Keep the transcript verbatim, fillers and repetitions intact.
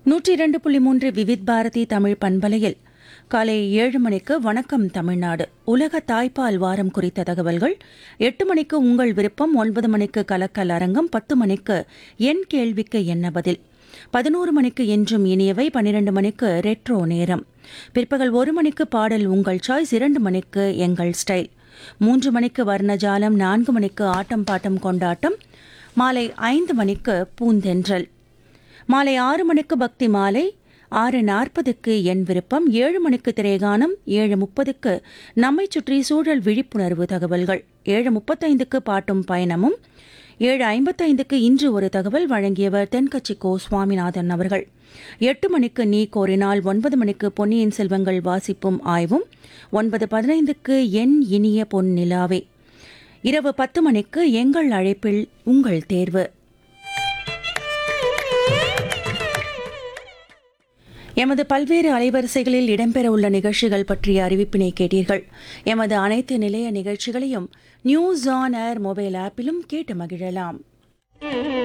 நூற்றி இரண்டு புள்ளி மூன்று விவித் பாரதி தமிழ் பண்பலையில் காலை ஏழு மணிக்கு வணக்கம் தமிழ்நாடு உலக தாய்ப்பால் வாரம் குறித்த தகவல்கள், எட்டு மணிக்கு உங்கள் விருப்பம், ஒன்பது மணிக்கு கலக்கல் அரங்கம், பத்து மணிக்கு என் கேள்விக்கு என்ன பதில், பதினோரு மணிக்கு என்றும் இனியவை, பன்னிரண்டு மணிக்கு ரெட்ரோ நேரம், பிற்பகல் ஒரு மணிக்கு பாடல் உங்கள் சாய்ஸ், இரண்டு மணிக்கு எங்கள் ஸ்டைல், மூன்று மணிக்கு வர்ணஜாலம், நான்கு மணிக்கு ஆட்டம் பாட்டம் கொண்டாட்டம், மாலை ஐந்து மணிக்கு பூந்தென்றல், மாலை ஆறு மணிக்கு பக்தி மாலை, ஆறு நாற்பதுக்கு என் விருப்பம், ஏழு மணிக்கு திரைகானம், ஏழு முப்பதுக்கு நம்மை சுற்றி சூழல் விழிப்புணர்வு தகவல்கள், ஏழு முப்பத்தைந்துக்கு பாட்டும் பயணமும், ஏழு ஐம்பத்தைந்துக்கு இன்று ஒரு தகவல் வழங்கியவர் தென்கட்சி கோ சுவாமிநாதன் அவர்கள், எட்டு மணிக்கு நீ கோரினால், ஒன்பது மணிக்கு பொன்னியின் செல்வங்கள் வாசிப்பும் ஆய்வும், ஒன்பது பதினைந்துக்கு என் இனிய பொன் நிலாவே, இரவு பத்து மணிக்கு எங்கள் அழைப்பில் உங்கள் தேர்வு. எமது பல்வேறு அலைவரிசைகளில் இடம்பெறவுள்ள நிகழ்ச்சிகள் பற்றிய அறிவிப்பினை கேட்டீர்கள். எமது அனைத்து நிலைய நிகழ்ச்சிகளையும் நியூஸ் ஆன் ஏர் மொபைல் ஆப்பிலும் கேட்டு மகிழலாம்.